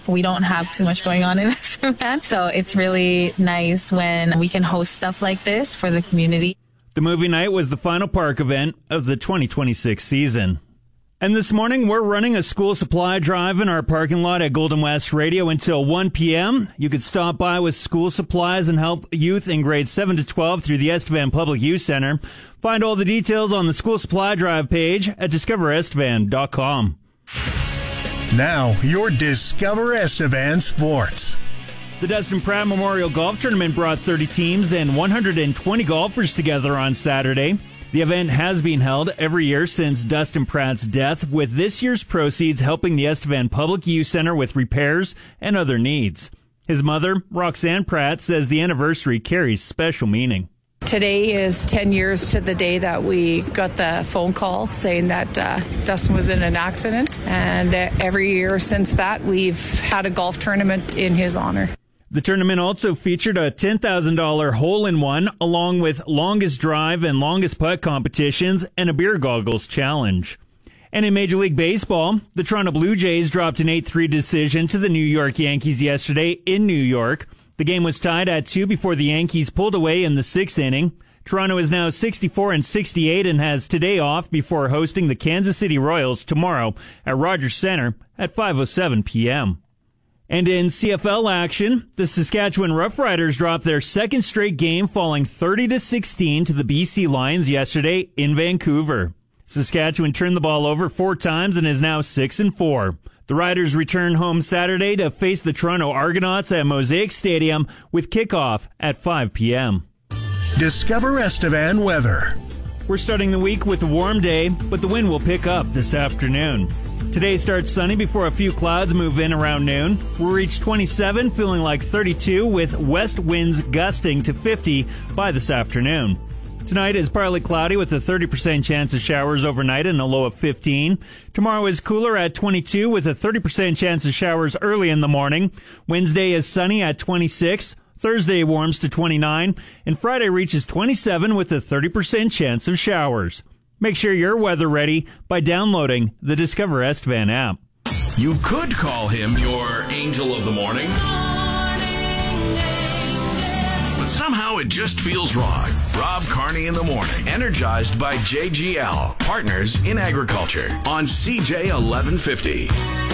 like we don't have too much going on in this event. So it's really nice when we can host stuff like this for the community. The movie night was the final park event of the 2026 season. And this morning, we're running a school supply drive in our parking lot at Golden West Radio until 1 p.m. You could stop by with school supplies and help youth in grades 7 to 12 through the Estevan Public Youth Center. Find all the details on the school supply drive page at discoverestevan.com. Now, your Discover Estevan Sports. The Dustin Pratt Memorial Golf Tournament brought 30 teams and 120 golfers together on Saturday. The event has been held every year since Dustin Pratt's death, with this year's proceeds helping the Estevan Public Youth Center with repairs and other needs. His mother, Roxanne Pratt, says the anniversary carries special meaning. Today is 10 years to the day that we got the phone call saying that Dustin was in an accident. And every year since that, we've had a golf tournament in his honor. The tournament also featured a $10,000 hole-in-one, along with longest drive and longest putt competitions and a beer goggles challenge. And in Major League Baseball, the Toronto Blue Jays dropped an 8-3 decision to the New York Yankees yesterday in New York. The game was tied at 2 before the Yankees pulled away in the 6th inning. Toronto is now 64-68 and has today off before hosting the Kansas City Royals tomorrow at Rogers Center at 5:07 p.m. And in CFL action, the Saskatchewan Roughriders dropped their second straight game, falling 30-16 to the BC Lions yesterday in Vancouver. Saskatchewan turned the ball over 4 times and is now 6-4. The Riders return home Saturday to face the Toronto Argonauts at Mosaic Stadium with kickoff at 5 p.m. Discover Estevan weather. We're starting the week with a warm day, but the wind will pick up this afternoon. Today starts sunny before a few clouds move in around noon. We'll reach 27, feeling like 32, with west winds gusting to 50 by this afternoon. Tonight is partly cloudy with a 30% chance of showers overnight and a low of 15. Tomorrow is cooler at 22 with a 30% chance of showers early in the morning. Wednesday is sunny at 26. Thursday warms to 29. And Friday reaches 27 with a 30% chance of showers. Make sure you're weather ready by downloading the Discover Estevan app. You could call him your angel of the morning, but somehow it just feels wrong. Rob Carney in the morning, energized by JGL, Partners in Agriculture, on CJ 1150.